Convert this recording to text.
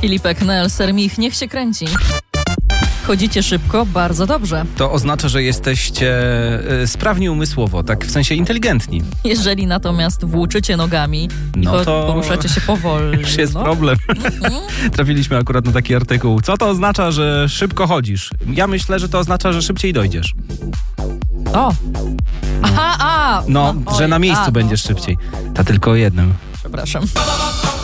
Filipek Nelser-Mich, niech się kręci. Chodzicie szybko, bardzo dobrze. To oznacza, że jesteście sprawni umysłowo, tak w sensie inteligentni. Jeżeli natomiast włóczycie nogami i to poruszacie się powoli. Już jest problem. Trafiliśmy akurat na taki artykuł. Co to oznacza, że szybko chodzisz? Ja myślę, że to oznacza, że szybciej dojdziesz. O! Aha, że na miejscu będziesz szybciej. To tylko o jednym. Przepraszam.